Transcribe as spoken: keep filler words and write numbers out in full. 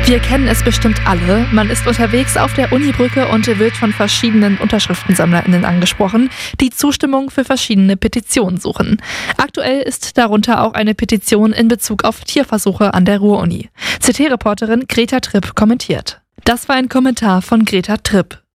Wir kennen es bestimmt alle. Man ist unterwegs auf der Unibrücke und wird von verschiedenen UnterschriftensammlerInnen angesprochen, die Zustimmung für verschiedene Petitionen suchen. Aktuell ist darunter auch eine Petition in Bezug auf Tierversuche an der Ruhr-Uni. C T-Reporterin Greta Tripp kommentiert. Das war ein Kommentar von Greta Tripp.